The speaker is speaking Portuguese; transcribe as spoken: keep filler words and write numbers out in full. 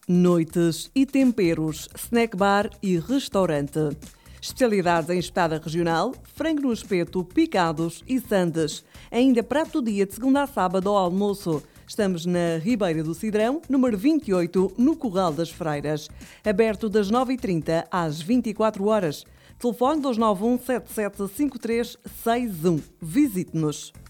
Noites e temperos, snack bar e restaurante. Especialidades em espetada regional, frango no espeto, picados e sandes. Ainda prato do dia de segunda a sábado ao almoço. Estamos na Ribeira do Cidrão, número vinte e oito, no Corral das Freiras. Aberto das nove e trinta às vinte e quatro horas. Telefone dois nove um, sete sete cinco três seis um. Visite-nos.